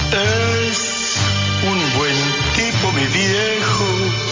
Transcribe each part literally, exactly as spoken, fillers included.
Es un buen tipo, mi viejo.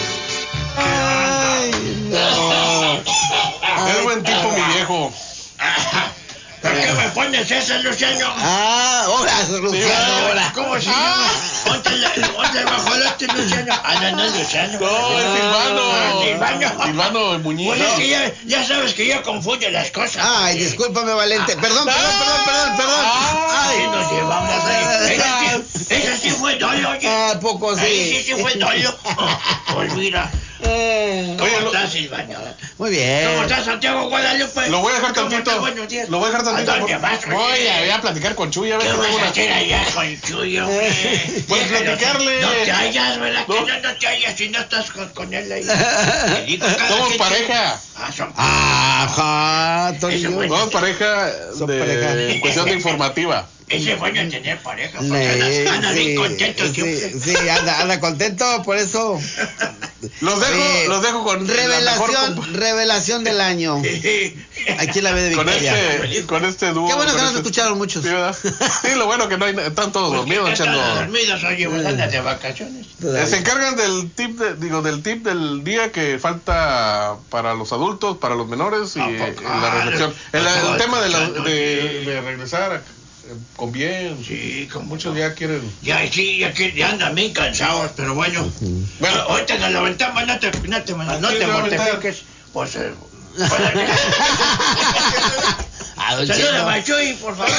Ay, no. Es buen tipo, mi viejo. ¿Por qué me pones esa, Luciano? Ah, ahora, Luciano, ahora. ¿Cómo se llama? Ponte la, ponte el bajolote, Luciano. Ah, no, no, Luciano. No, es Silvano. Ah, Silvano. Silvano Muñiz. Pues es que ya, ya sabes que yo confundo las cosas. Ay, discúlpame, Valente. Perdón, perdón, perdón, perdón, perdón. Así Ay, nos llevamos ahí. Esa sí, esa sí fue dolo, oye. ¿a poco sí? Ahí sí, sí fue dolo. Pues mira. Eh, ¿Cómo Oye, lo- estás, Silvano? Muy bien. ¿Cómo estás, Santiago Guadalupe? Lo voy a dejar ¿Cómo tantito. estás? Buenos días. Lo voy a dejar tantito. ¿A dónde por- vas, oye? Voy a, voy a platicar con Chuy. A ver ¿Qué si vas tengo a una... hacer allá con Chuyo, hombre? Pues Déjalo, platicarle. No te hallas, ¿verdad? No. Que no, no te hallas si no estás con, con él ahí. Te digo, cada Somos quien- pareja. Ah, son Ajá, Eso Torillo. bueno. Somos pareja Son de pareja. en cuestión de informativa. Ese es bueno tener pareja. Sí, Porque andan, andan bien sí, contentos sí, siempre. sí, anda, anda contento, por eso. Los dejo, Eh, los dejo con la Revelación, mejor comp- revelación del año. Aquí la ve de con Victoria. este, con este dúo. Qué bueno que con no se este- escucharon muchos. Sí, ¿verdad? Sí, lo bueno que no hay, están todos dormidos, Están echando. dormidos, oye, pues andan de vacaciones. Eh, Se encargan del tip, de, digo, del tip del día que falta para los adultos, para los menores y ¿A eh, poco? la Ah, reflexión. El, los el tema de, la, adultos, de, sí. de regresar a- eh, con bien. Sí, con Muchos ya quieren. Ya, sí, ya, que, ya andan bien cansados, pero bueno. Bueno. Ahorita nos levantamos, no te, no te, no Sí, te me voy a mortifiques. Pues, eh, A don saluda Chino. a Machuy, por favor.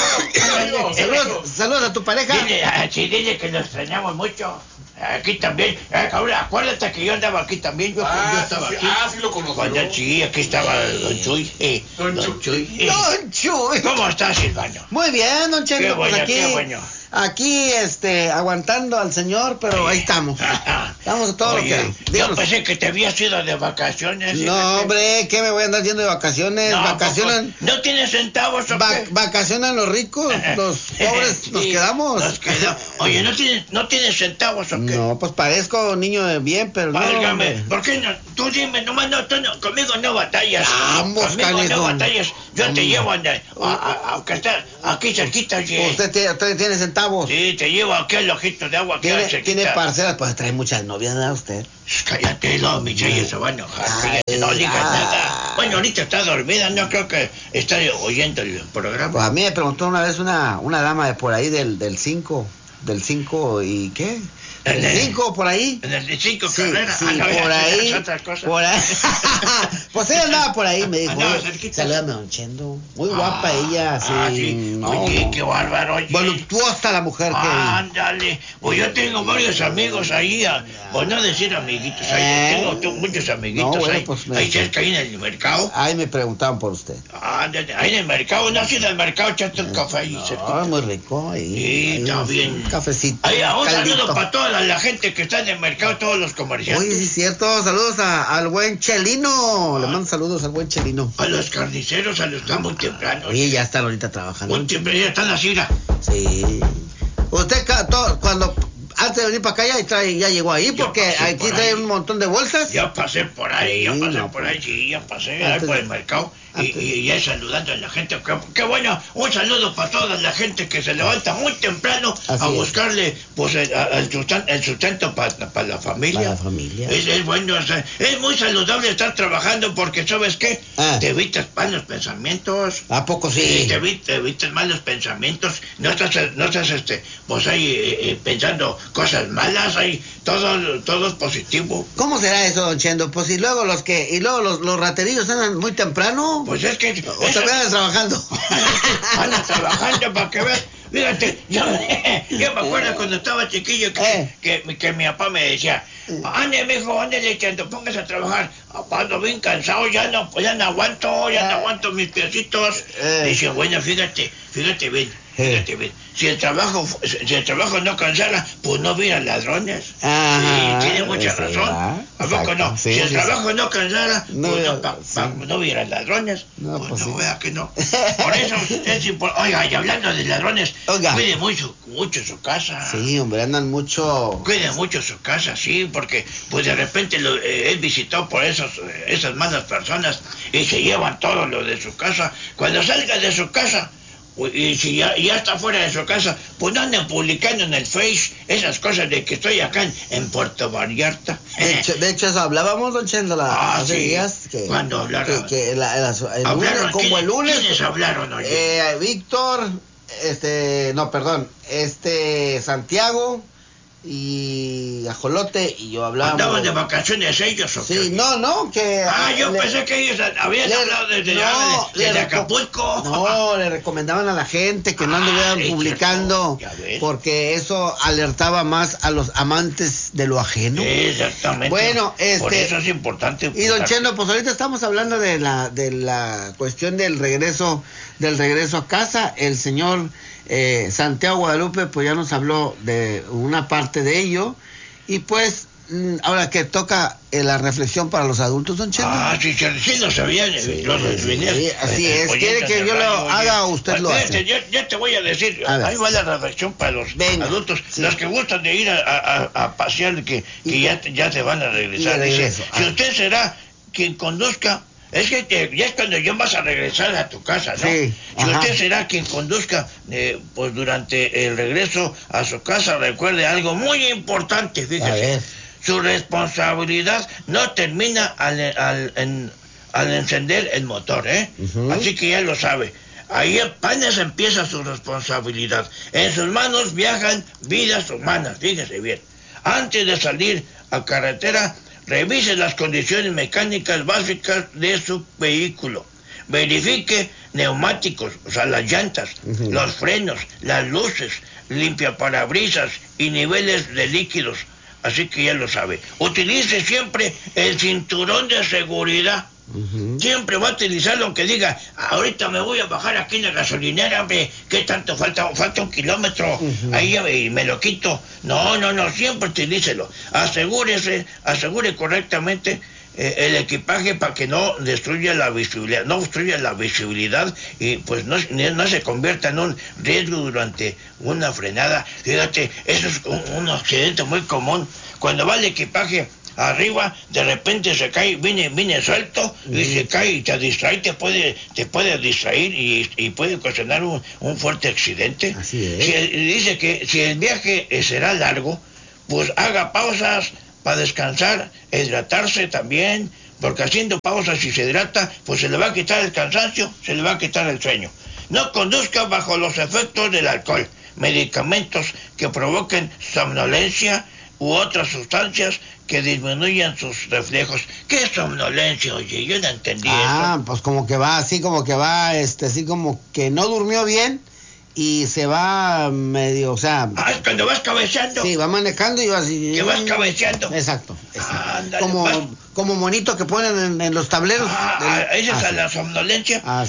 Saludos, saludos a tu pareja. Dile, ah, sí, dile que nos extrañamos mucho. Aquí también. Eh, ahora, acuérdate que yo andaba aquí también. Yo, yo estaba sí, aquí. ah, sí lo conocí. Cuando, sí, aquí estaba Don Chuy. Eh, Don Don Chuy. Chuy. eh. Don Chuy. ¿Cómo estás, Silvano? Muy bien, don Chendo. Qué Pues bueno, aquí, qué bueno. aquí, este, aguantando al señor, pero ahí estamos. Estamos a todo lo Oye, que. yo Díganos. pensé que te habías ido de vacaciones. No, fíjate. hombre, ¿qué me voy a andar yendo de vacaciones? No, Vacacionan. ¿poco? ¿No tienes centavos o va- qué? vacacionan los ricos, los pobres nos Sí, quedamos. Nos quedamos. Oye, ¿no tienes, ¿no tienes centavos o qué? No, pues parezco niño de bien, pero no. Válgame, hombre. ¿por qué no? Tú dime, nomás no, tú no, conmigo no batallas. Vamos, conmigo canijo. no batallas. Yo te Vamos. llevo, anda, a- a- aunque está aquí cerquita, oye. Usted tiene, usted tiene centavos. Sí, te llevo aquí al ojito de agua, aquí Tiene, al cerquita. tiene parcelas, pues trae muchas novias, ¿verdad usted? Shh, cállate, no, mi chaya se va a enojar. Ay, Cállate, no digas ay. nada. Bueno, ahorita está dormida, no creo que está oyendo el programa. Pues a mí me preguntó una vez una, una dama de por ahí del del cinco, del cinco y ¿qué? En Del el- cinco por ahí. En el de cinco Sí, carreras. sí, Ah, no, por ya, ahí, es otra cosa. por ahí. Pues ella andaba por ahí, me dijo, Andaba oye, cerquita. salúdame a Don Chendo. Muy guapa ella, así. Ah, sí. no, Oye, qué bárbaro, oye. voluptuosa la mujer que Ándale, pues yo tengo varios amigos ahí, a, por no decir amiguitos, ahí ¿Eh? tengo, tengo muchos amiguitos No, bueno, ahí, pues me- ahí cerca, ahí en el mercado. Ay, me preguntaban por usted. Ándale, ahí en el mercado, no, si en el mercado echaste un café ahí cerca. Ay, muy rico ahí. Sí, ahí, está un- bien. Un cafecito. Ahí, un caldito. saludo para toda la, la gente que está en el mercado, todos los comerciantes. Oye, sí es cierto, saludos a- al buen Chelino. Le mando saludos al buen Chelino. A los carniceros, a los que están muy temprano. Oye, ya están ahorita trabajando. Muy temprano, ya están así, mira. Sí. Usted ca- to- cuando antes de venir para acá ya, trae, ya llegó ahí Yo porque pasé aquí por trae ahí. un montón de bolsas. Ya pasé por ahí, ya Sí, pasé no, por ahí, sí, ya pasé ahí Antes por de- el mercado y, antes- y ya saludando a la gente. Qué, qué bueno, un saludo para toda la gente que se levanta muy temprano Así a es. buscarle pues el, a- el sustan- el sustento para la familia. Para la familia. Es, es bueno, o sea, es muy saludable estar trabajando porque, ¿sabes qué? Ah. Te evitas malos pensamientos. ¿A poco Sí, sí? te, evi- te evitas malos pensamientos, no estás, no estás este, pues ahí eh, eh, pensando cosas malas, ahí todo, todo es positivo. ¿Cómo será eso, don Chendo? Pues y luego los que, y luego los, los raterillos andan muy temprano. Pues es que... o también andan trabajando. Anda trabajando para que veas. Fíjate, yo, yo me acuerdo cuando estaba chiquillo que, Eh. que, que mi papá me decía, ande, mijo, ándale, echando, póngase a trabajar. Papá, ando bien cansado, ya no, ya no aguanto, ya no aguanto mis piecitos. Eh. Dice, bueno, fíjate, fíjate bien, Eh. fíjate bien. Si el trabajo, fu- si el trabajo no cansara, pues no hubiera ladrones. Ajá, Sí, tiene mucha sí, razón. ¿verdad? ¿A poco Exacto, no? sí, si el sí, trabajo no cansara, No pues hubiera- no, pa- sí. pa- no hubiera ladrones. No, pues pues no, sí. vea que no. Por eso es importante. Oiga, y hablando de ladrones, Oiga. cuide mucho, mucho su casa. Sí, hombre, andan mucho. Cuide mucho su casa, sí, porque pues de repente lo, eh, él visitó por esos, eh, esas malas personas y se llevan todo lo de su casa. Cuando salga de su casa, Pues, y si ya, ya está fuera de su casa, pues no anden publicando en el Face esas cosas de que estoy acá en, en Puerto Vallarta. De hecho, de hecho, eso hablábamos, don Chendo, la, Ah, hace sí. días. Que, ¿Cuándo hablaron? Que, que la- la- el lunes, ¿Hablaron? como el lunes. ¿Quiénes hablaron, oye? Eh, Víctor, este, no, perdón, este, Santiago y Ajolote y yo hablábamos. ¿Andaban de vacaciones ellos o qué? Sí, no, no, que... Ah, yo le- pensé que ellos habían le- hablado desde, no, desde le reco- Acapulco. No, le recomendaban a la gente que no anduvieran Ah, es publicando cierto, ya ves. porque eso alertaba más a los amantes de lo ajeno. Exactamente. Bueno, este- Por eso es importante. Y don ocultar. Chendo, pues ahorita estamos hablando de la de la cuestión del regreso del regreso a casa. El señor eh, Santiago Guadalupe pues ya nos habló de una parte de ello y pues mm, ahora que toca eh, la reflexión para los adultos, don Chendo. Ah, sí, sí, sí, lo sabían. Sí, los sí, venían, sí, así eh, es. oyentes ¿Quiere que de yo lo radio, oye. haga o usted Pues, lo fíjate, hace? Ya, ya te voy a decir, A ver. ahí va la reflexión para los Venga, adultos, sí. los que gustan de ir a, a- a pasear, que, que Y- ya, te- ya te van a regresar. y de Dice, regreso, si ah. usted será quien conduzca, es que te- ya es cuando yo vas a regresar a tu casa, ¿no? Sí, Si ajá. usted será quien conduzca, eh, pues durante el regreso a su casa, recuerde algo muy importante, A fíjese. ver. Su responsabilidad no termina al, al, en- al encender el motor, ¿eh? Ujú. Así que ya lo sabe. Ahí apenas empieza su responsabilidad. En sus manos viajan vidas humanas, fíjese bien. Antes de salir a carretera, revise las condiciones mecánicas básicas de su vehículo. Verifique neumáticos, o sea, las llantas, Ujú. los frenos, las luces, limpia parabrisas y niveles de líquidos. Así que ya lo sabe. Utilice siempre el cinturón de seguridad. Ujú. Siempre va a utilizarlo aunque diga, ahorita me voy a bajar aquí en la gasolinera, hombre, ¿qué tanto falta? Falta un kilómetro, Ujú. ahí ya me, me lo quito. No, no, no, siempre utilícelo. Asegúrese, asegure correctamente eh, el equipaje para que no destruya la visibilidad, no obstruya la visibilidad y pues no, ni- no se convierta en un riesgo durante una frenada. Fíjate, eso es un, un accidente muy común. Cuando va el equipaje arriba, de repente se cae, viene, viene suelto y se cae y te distrae, te puede, te puede distraer y, y puede ocasionar un, un fuerte accidente. Así es. Si el- dice que si el viaje eh, será largo, pues haga pausas para descansar, hidratarse también, porque haciendo pausas si se hidrata, pues se le va a quitar el cansancio, se le va a quitar el sueño. No conduzca bajo los efectos del alcohol, medicamentos que provoquen somnolencia u otras sustancias que disminuyan sus reflejos. ¿Qué es somnolencia? Oye, yo no entendí Ah, eso. pues como que va así, como que va, este, así como que no durmió bien y se va medio, o sea, Ah, es cuando vas cabeceando. sí, va manejando y va así. Que vas cabeceando. Exacto. exacto. Ándale, como, vas- como monito que ponen en, en los tableros. Ah, del- ah, esa es así. la somnolencia. Así.